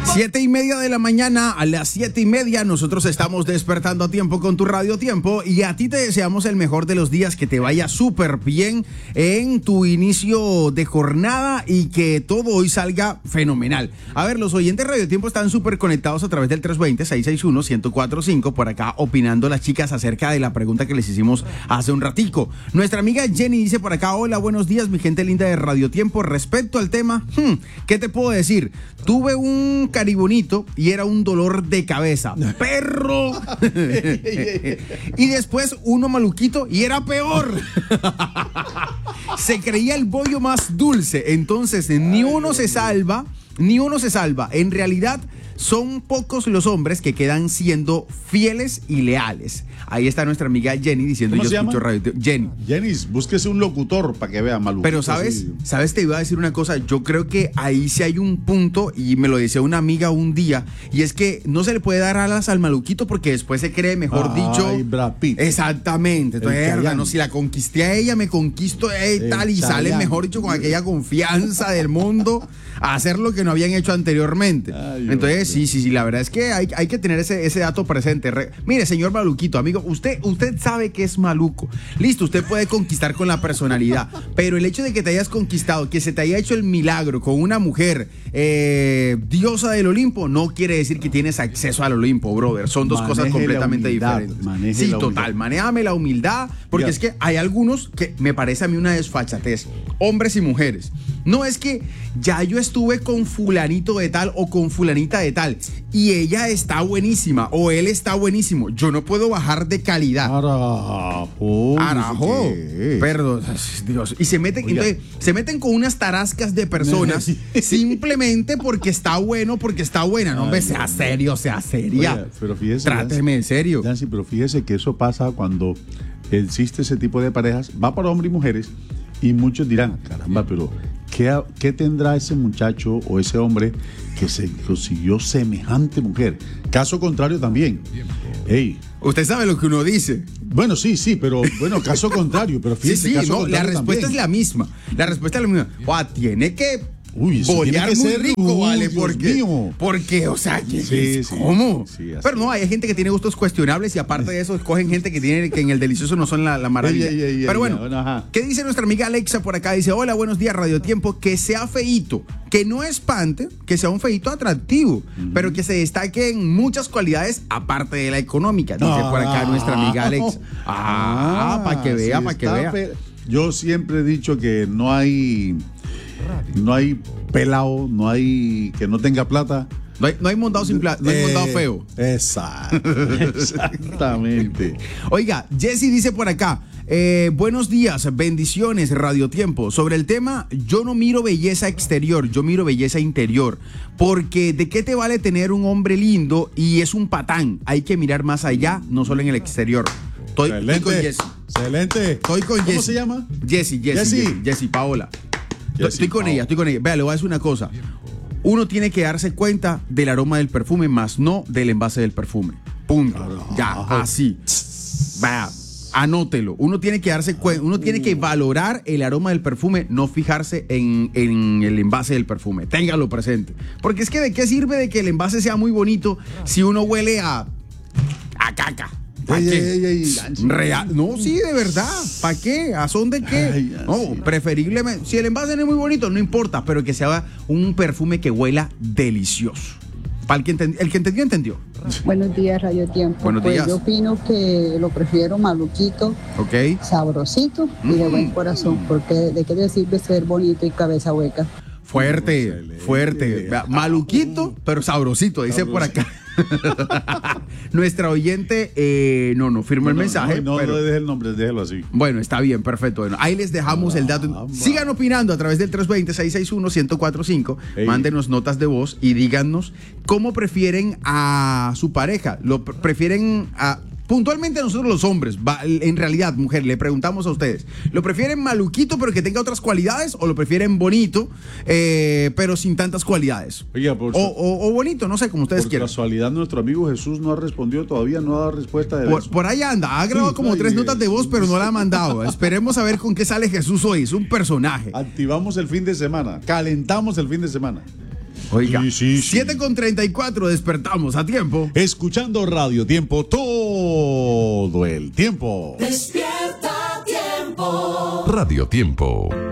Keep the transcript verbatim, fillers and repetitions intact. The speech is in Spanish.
Siete y media de la mañana, a las siete y media nosotros estamos despertando a tiempo con tu Radio Tiempo y a ti te deseamos el mejor de los días, que te vaya súper bien en tu inicio de jornada y que todo hoy salga fenomenal. A ver, los oyentes de Radio Tiempo están súper conectados a través del tres dos cero, seis seis uno, uno cero cuatro cinco, por acá opinando las chicas acerca de la pregunta que les hicimos hace un ratico. Nuestra amiga Jenny dice por acá: hola, buenos días mi gente linda de Radio Tiempo, respecto al tema, hmm, ¿qué te puedo decir? Tuve un caribonito y era un dolor de cabeza, perro. Y después uno maluquito y era peor. Se creía el bollo más dulce. Entonces ni uno se salva, ni uno se salva. En realidad son pocos los hombres que quedan siendo fieles y leales. Ahí está nuestra amiga Jenny diciendo: ¿Cómo yo se escucho llama? radio. Jenny. Jenny, búsquese un locutor para que vea, Malu. Pero sabes, Sí. sabes, te iba a decir una cosa. Yo creo que ahí sí hay un punto, y me lo decía una amiga un día, y es que no se le puede dar alas al maluquito porque después se cree, mejor Ay, dicho. Brad Pitt. Exactamente. Entonces, El hermano, Chayanne. si la conquisté a ella, me conquisto a ella y El tal, y sale, Chayanne. mejor dicho, con aquella confianza del mundo a hacer lo que no habían hecho anteriormente. Ay, Entonces, hombre. sí, sí, sí, la verdad es que hay, hay que tener ese, ese dato presente. Re- Mire, señor maluquito, amigo, usted, usted sabe que es maluco. Listo, usted puede conquistar con la personalidad, pero el hecho de que te hayas conquistado, que se te haya hecho el milagro con una mujer eh, diosa del Olimpo, no quiere decir que tienes acceso al Olimpo, brother. Son dos Maneje cosas la completamente humildad, diferentes. maneje Sí, la total, humildad. manéjame la humildad, porque Ya. es que hay algunos que me parece a mí una desfachatez, hombres y mujeres. No es que ya yo estuve con fulanito de tal o con fulanita de tal y ella está buenísima o él está buenísimo. Yo no puedo bajar de calidad. Arajo. Arajo, ¿qué es? perdón, Dios. Y se meten, Oiga. entonces, se meten con unas tarascas de personas Sí. simplemente porque está bueno, porque está buena. No, hombre, Ay, sea Dios. serio, sea seria. Oiga, pero fíjese, Tráteme en serio. Nancy, pero fíjese que eso pasa cuando existe ese tipo de parejas, va para hombres y mujeres, y muchos dirán, caramba, pero ¿qué, ha- qué tendrá ese muchacho o ese hombre que se consiguió semejante mujer? Caso contrario también. Ey, Usted sabe lo que uno dice. bueno, sí, sí, pero bueno, caso contrario, pero Sí, fíjese, sí, caso no, la contrario respuesta también. es la misma. La respuesta es la misma. Joa, tiene que Uy, eso bolear tiene que muy ser- rico, Uy, vale, Dios porque, mío. porque, o sea, ¿qué- Sí, sí. ¿cómo? Sí, así Pero no, hay gente que tiene gustos cuestionables y aparte de eso escogen gente que tiene que en el delicioso no son la, la maravilla. Ey, ey, ey, Pero ey, bueno, ya, bueno, ajá. ¿qué dice nuestra amiga Alexa por acá? Dice: hola, buenos días, Radio Tiempo, que sea feíto, que no espante, que sea un feíto atractivo, pero que se destaque en muchas cualidades aparte de la económica, dice por acá nuestra amiga Alexa. Ah, para que vea, sí para que está vea. pe- Yo siempre he dicho que no hay no hay pelado, no hay que no tenga plata. No hay, no hay mondado sin plata, no hay Eh, mondado feo. Exacto, exactamente. Oiga, Jessy dice por acá: eh, buenos días, bendiciones, Radio Tiempo. Sobre el tema, yo no miro belleza exterior, yo miro belleza interior. Porque ¿de qué te vale tener un hombre lindo y es un patán? Hay que mirar más allá, no solo en el exterior. Estoy, estoy con Jessy. Excelente. Estoy con ¿Cómo Jessy. se llama? Jessy, Jessy, Jessy. Jessy, Jessy, Paola. Jessy, estoy con Paola. ella, estoy con ella. Vea, le voy a decir una cosa. Uno tiene que darse cuenta del aroma del perfume, más no del envase del perfume. Punto. Ya, así. Vea, anótelo. Uno tiene que darse cuenta, uno tiene que valorar el aroma del perfume, no fijarse en, en el envase del perfume. Téngalo presente. Porque es que ¿de qué sirve de que el envase sea muy bonito si uno huele a, a caca? ¿Para Ey, qué? ey, ey, ey, Nancy. Real, no, sí, de verdad. ¿Para qué? ¿A son de qué? Ay, no, así. preferiblemente. Si el envase no es muy bonito, no importa, pero que sea un perfume que huela delicioso. Para el que entendió, el que entendió, entendió. Buenos días, Radio Tiempo. Buenos pues días. yo opino que lo prefiero maluquito, ¿Ok? sabrosito y de buen Mm. corazón, porque ¿de qué le sirve ser bonito y cabeza hueca? Fuerte, Excelente. fuerte. Vea, maluquito, pero sabrosito, dice por acá. Nuestra oyente, eh, no, no firmó el No, mensaje. No, no, pero... no deje el nombre, déjelo así. Bueno, está bien, perfecto. Bueno, ahí les dejamos el dato. Caramba. Sigan opinando a través del tres dos cero, seis seis uno, uno cero cuatro cinco. Ey. Mándenos notas de voz y díganos cómo prefieren a su pareja. ¿Lo pre- prefieren a puntualmente nosotros los hombres, va, en realidad, mujer, le preguntamos a ustedes, ¿lo prefieren maluquito pero que tenga otras cualidades o lo prefieren bonito eh, pero sin tantas cualidades? Oiga, por, O, o- o bonito, no sé, como ustedes por quieran. casualidad, nuestro amigo Jesús no ha respondido todavía, no ha dado respuesta de Por, beso. por ahí anda, ha grabado Sí, como ay, tres Dios. notas de voz, pero no la ha mandado. Esperemos a ver con qué sale Jesús hoy. Es un personaje. Activamos el fin de semana, calentamos el fin de semana. Oiga, Sí, sí, sí. siete con treinta y cuatro, despertamos a tiempo. Escuchando Radio Tiempo todo el tiempo. Despierta Tiempo. Radio Tiempo.